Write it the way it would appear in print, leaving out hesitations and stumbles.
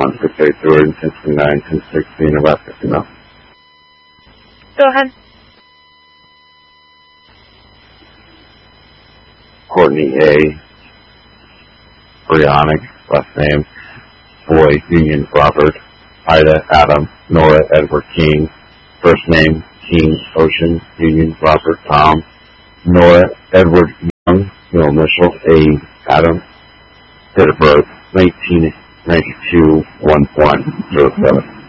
1016, Nebraska, female. Go ahead. Courtney A. Brionic, last name. Boy, Union, Robert. Ida, Adam. Nora, Edward King. First name, King, Ocean. Union, Robert, Tom. Nora, Edward Young. Middle initial, A. Adam. Date of birth, 1992, 1107.